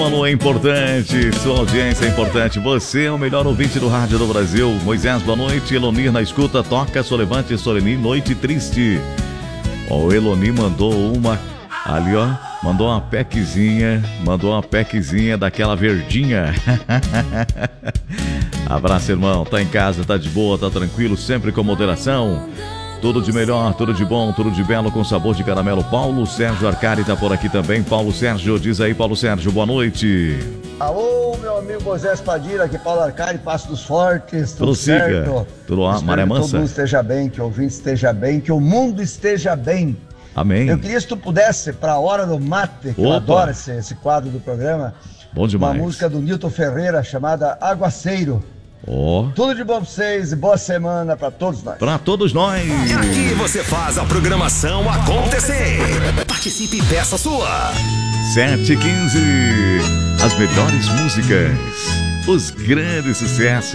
Alô, é importante, sua audiência é importante. Você é o melhor ouvinte do rádio do Brasil. Moisés, boa noite. Elonir na escuta, toca Solevante Soleni, Noite Triste. Ó, o Elonir mandou uma ali, ó. Mandou uma pequezinha daquela verdinha. Abraço, irmão. Tá em casa, tá de boa, tá tranquilo, sempre com moderação. Tudo de melhor, tudo de bom, tudo de belo com sabor de caramelo. Paulo Sérgio Arcari tá por aqui também. Paulo Sérgio, diz aí, Paulo Sérgio, boa noite. Alô, meu amigo Moisés Padilha, aqui Paulo Arcari, Passo dos Fortes, tudo certo? Tudo lá, maré mansa? Que todo mundo esteja bem, que o ouvinte esteja bem, que o mundo esteja bem. Amém. Eu queria, se tu pudesse, pra Hora do Mate, que eu adoro esse quadro do programa. Bom demais. Uma música do Nilton Ferreira chamada Aguaceiro. Tudo de bom pra vocês e boa semana pra todos nós. Pra todos nós. E aqui você faz a programação acontecer. Participe e peça a sua. 7h15. As melhores músicas, os grandes sucessos.